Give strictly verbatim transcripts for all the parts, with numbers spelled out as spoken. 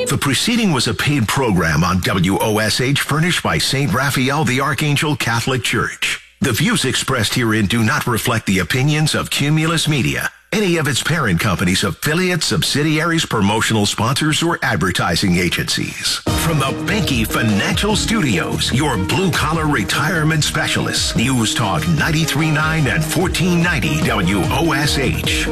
The preceding was a paid program on W O S H furnished by Saint Raphael the Archangel Catholic Church. The views expressed herein do not reflect the opinions of Cumulus Media, any of its parent companies, affiliates, subsidiaries, promotional sponsors, or advertising agencies. From the Banky Financial Studios, your blue-collar retirement specialists, News Talk ninety-three point nine and fourteen ninety W O S H.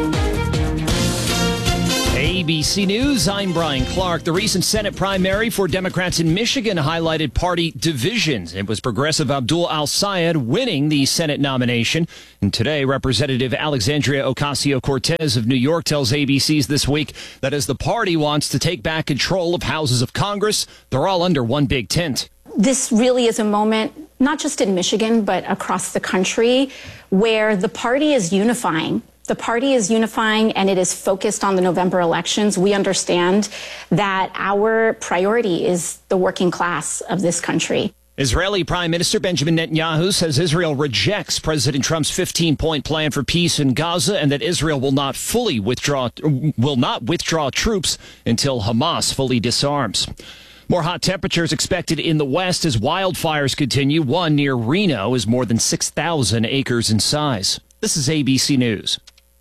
A B C News, I'm Brian Clark. The recent Senate primary for Democrats in Michigan highlighted party divisions. It was Progressive Abdul Al-Sayed winning the Senate nomination. And today, Representative Alexandria Ocasio-Cortez of New York tells A B C's This Week that as the party wants to take back control of houses of Congress, they're all under one big tent. This really is a moment, not just in Michigan, but across the country, where the party is unifying. The party is unifying and it is focused on the November elections. We understand that our priority is the working class of this country. Israeli Prime Minister Benjamin Netanyahu says Israel rejects President Trump's fifteen-point plan for peace in Gaza and that Israel will not fully withdraw, will not withdraw troops until Hamas fully disarms. More hot temperatures expected in the west as wildfires continue. One near Reno is more than six thousand acres in size. This is A B C News.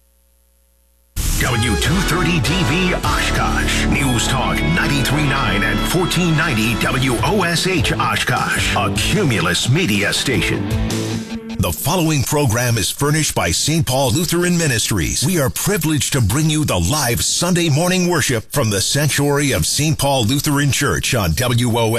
W two thirty D V Oshkosh. News Talk ninety-three point nine and fourteen ninety W O S H Oshkosh. A Cumulus Media station. The following program is furnished by Saint Paul Lutheran Ministries. We are privileged to bring you the live Sunday morning worship from the sanctuary of Saint Paul Lutheran Church on W O S H.